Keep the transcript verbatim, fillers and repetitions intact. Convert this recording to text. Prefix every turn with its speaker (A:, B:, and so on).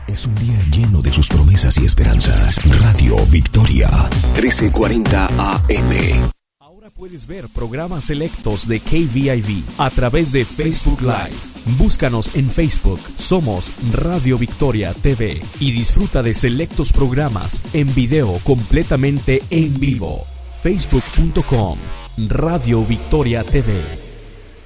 A: Es un día lleno de sus promesas y esperanzas. Radio Victoria, trece cuarenta A M.
B: Ahora puedes ver programas selectos de K V I V a través de Facebook Live. Búscanos en Facebook. Somos Radio Victoria T V y disfruta de selectos programas en video completamente en vivo. Facebook punto com Radio Victoria T V.